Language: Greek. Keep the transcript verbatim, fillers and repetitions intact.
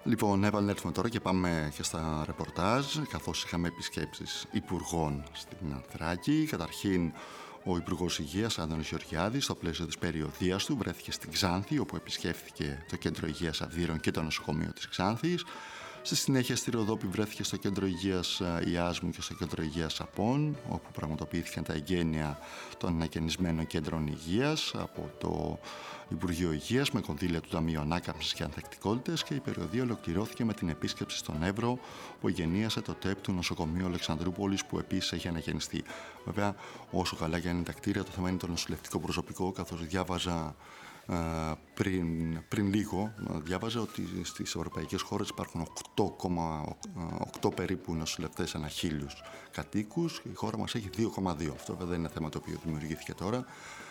Λοιπόν, επανέλθουμε τώρα και πάμε και στα ρεπορτάζ, καθώς είχαμε επισκέψεις υπουργών στην Θράκη. Καταρχήν, ο Υπουργός Υγείας Άδωνης Γεωργιάδης, στο πλαίσιο της περιοδείας του, βρέθηκε στην Ξάνθη, όπου επισκέφθηκε το Κέντρο Υγείας Αυδείρων και το νοσοκομείο της Ξάνθης. Στη συνέχεια, στη Ροδόπη βρέθηκε στο Κέντρο Υγείας Ιάσμου και στο Κέντρο Υγείας Απών, όπου πραγματοποιήθηκαν τα εγγένεια των ανακαινισμένων κέντρων υγείας από το Υπουργείο Υγείας με κονδύλια του Ταμείου Ανάκαμψης και Ανθεκτικότητας, και η περιοδεία ολοκληρώθηκε με την επίσκεψη στον Εύρο, που εγγενίασε το ΤΕΠ του νοσοκομείου Αλεξανδρούπολης, που επίσης έχει ανακαινιστεί. Βέβαια, όσο καλά και αν είναι τα κτίρια, το θέμα είναι το νοσηλευτικό προσωπικό, καθώς διάβαζα Πριν, πριν λίγο διάβαζα ότι στις ευρωπαϊκές χώρες υπάρχουν οκτώ κόμμα οκτώ περίπου νοσηλευτές ανά χίλιους κατοίκους. Η χώρα μας έχει δύο κόμμα δύο. Αυτό βέβαια δεν είναι θέμα το οποίο δημιουργήθηκε τώρα.